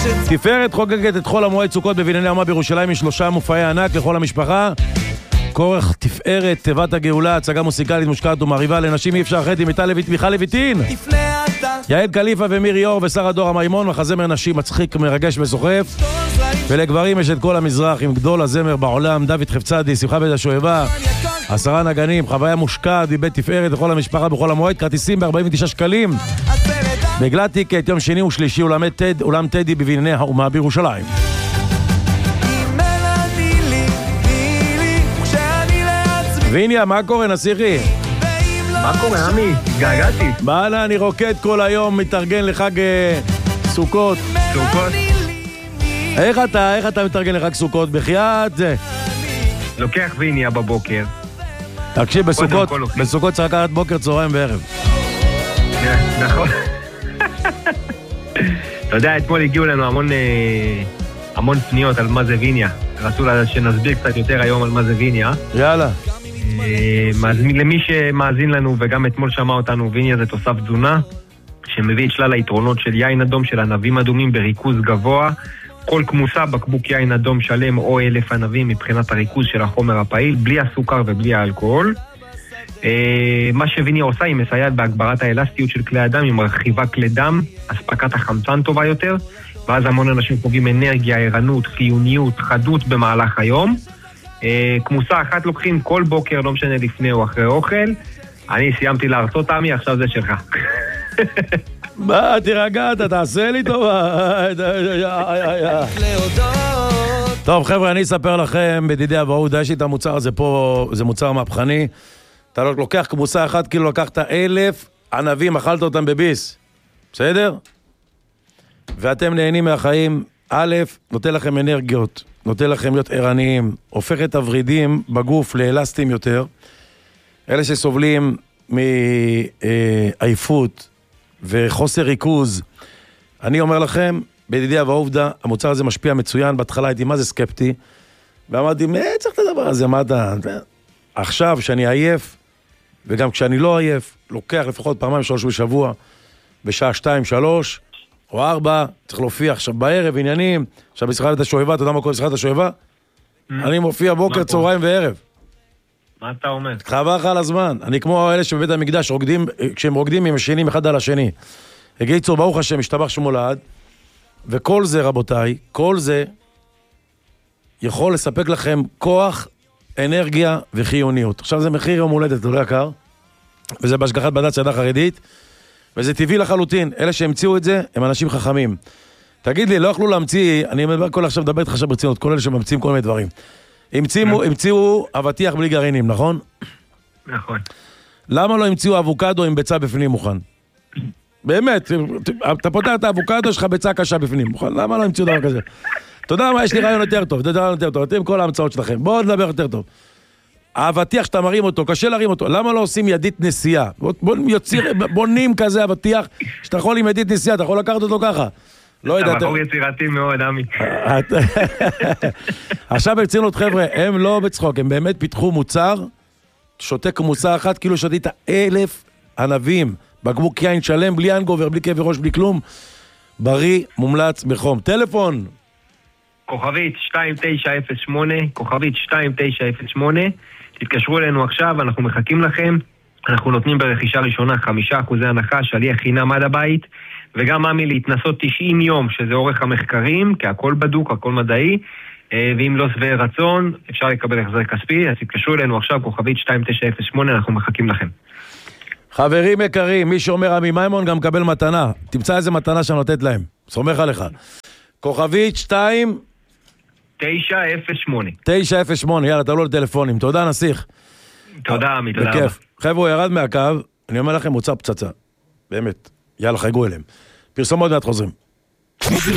תפארת חוגגת את חול המועד סוכות בבנייני האומה בירושלים עם 3 מופעי ענק לכל המשפחה. כורך תפארת, תיבת הגאולה, הצגה מוסיקלית מושקעת ומעריבה לנשים אי אפשר אחרת עם מיכל לויטין, יעל קליפה ומירי אור ושרה דורה מימון, מחזמר נשים מצחיק, מרגש וסוחף. ולגברים יש את כל המזרח עם גדול הזמר בעולם, דוד חפצדי, שמחה בית השואבה, 10 נגנים, חוויה מושקעת מבית תפארת לכל המשפחה בכל המועד. כרטיסים ב-49 שקלים בגלטיקט, יום שני ושלישי אולם טדי בבנייני האומה בירושלים. ויניה, מה קורה נסיכי? מה קורה עמי? געגעתי. בעלה, אני רוקד כל היום, מתארגן לחג סוכות. סוכות? איך אתה מתארגן לחג סוכות? בחייאת זה? לוקח ויניה בבוקר. תקשיב, בסוכות צריך לקחת בוקר, צהריים וערב. נכון. אתה יודע, אתמול הגיעו לנו המון פניות על מה זה ויניה. רצו שנסביר קצת יותר היום על מה זה ויניה. יאללה. למי שמאזין לנו וגם אתמול שמע אותנו, ויניה זה תוסף תזונה שמביא את שלל היתרונות של יין אדום של ענבים אדומים בריכוז גבוה. כל כמוסה בקבוק יין אדום שלם או 1,000 ענבים מבחינת הריכוז של החומר הפעיל, בלי הסוכר ובלי האלכוהול. מה שוויניה עושה, היא מסייעת בהגברת האלסטיות של כלי הדם, היא מרחיבה כלי דם, אספקת החמצן טובה יותר, ואז המון אנשים חווים אנרגיה, ערנות, חיוניות, חדות במהלך היום. כמוסה אחת לוקחים כל בוקר, לא משנה לפני או אחרי אוכל. אני סיימתי להרצות, עמי, עכשיו זה שלך. מה, תירגע, אתה תעשה לי טובה. טוב, חבר'ה, אני אספר לכם, בדידי אבהות, יש לי את המוצר הזה פה, זה מוצר מהפכני. אתה לוקח כמוסה אחת, כאילו לקחת 1,000 ענבים, אכלת אותם בביס. בסדר? ואתם נהנים מהחיים. א', נותן לכם אנרגיות, נותן לכם להיות ערניים, הופך את הוורידים בגוף לאלסטיים יותר. אלה שסובלים מעייפות וחוסר ריכוז, אני אומר לכם, בדידי אבהות, המוצר הזה משפיע מצוין. בהתחלה הייתי מה זה סקפטי, ואמרתי, מה צריך את הדבר הזה? מה אתה... עכשיו, שאני עייף, וגם כשאני לא עייף, לוקח לפחות 2-3 בשבוע, בשעה 2, 3 או 4, צריך להופיע עכשיו בערב, עניינים, עכשיו בשיחת השואבה, אתה יודע מה קורה בשיחת השואבה? אני מופיע בוקר, צהריים וערב. מה אתה אומר? חבל לך על הזמן. אני כמו אלה שבבית המקדש, כשהם רוקדים עם השנים אחד על השני. הגיצו, ברוך השם, השתבח שמו לעד, וכל זה, רבותיי, כל זה יכול לספק לכם כוח, אנרגיה וחיוניות. עכשיו זה מחיר יום הולדת, לא יקר, וזה בהשגחת בד"ץ ידה חרדית, וזה טבעי לחלוטין. אלה שהמציאו את זה, הם אנשים חכמים. תגיד לי, לא יכלו להמציא, אני כל עכשיו מדבר איתך עכשיו ברצינות, כל אלה שממציאים כל מיני דברים. המציאו אבטיח בלי גרעינים, נכון? נכון. למה לא המציאו אבוקדו עם ביצה בפנים מוכן? באמת, אתה פותח את האבוקדו, יש לך ביצה קשה בפנים מוכן. למה לא המציאו דבר כזה? אתה יודע מה, יש לי רעיון יותר טוב, אתם כל ההמצאות שלכם, בואו נדבר יותר טוב. האבטיח שאתה מרים אותו, קשה להרים אותו, למה לא עושים ידית נסיעה? בונים כזה אבטיח, שאתה יכול עם ידית נסיעה, אתה יכול לקחת אותו ככה. לא יודע... אתה בחור יצירתי מאוד, עמי. עכשיו ברצינות, חבר'ה, הם לא בצחוק, הם באמת פיתחו מוצר, שותה כמוסה אחת, כאילו שתית 1,000 ענבים, בקבוק יין שלם, בלי אנגובר, בלי כאבי ראש, בלי כלום, בריא, מומלץ, בחום. טלפון! כוכבית 2908, כוכבית 2908, תתקשרו אלינו עכשיו, אנחנו מחכים לכם, אנחנו נותנים ברכישה ראשונה 5% הנחה, שליח חינם עד הבית, וגם עמי להתנסות 90 יום, שזה אורך המחקרים, כי הכל בדוק, הכל מדעי, ואם לא שבעי רצון, אפשר לקבל החזר כספי, אז תתקשרו אלינו עכשיו, כוכבית 2908, אנחנו מחכים לכם. חברים יקרים, מי שאומר עמי מימון גם מקבל מתנה, תמצא איזה מתנה שאני נותנת להם, סומך עליך. כוכבית 908. 908, יאללה, תעלו לטלפונים. תודה, נסיך. תודה, עמי, תודה רבה. חבר'ה, הוא ירד מהקו, אני אומר לכם, מוצא פצצה. באמת. יאללה, חייגו אליהם. פרסומות מעט חוזרים.